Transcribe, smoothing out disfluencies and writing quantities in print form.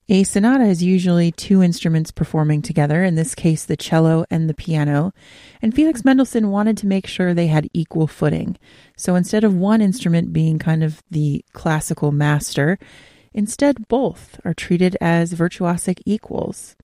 A sonata is usually two instruments performing together, in this case the cello and the piano, and Felix Mendelssohn wanted to make sure they had equal footing. So instead of one instrument being kind of the classical master, instead both are treated as virtuosic equals.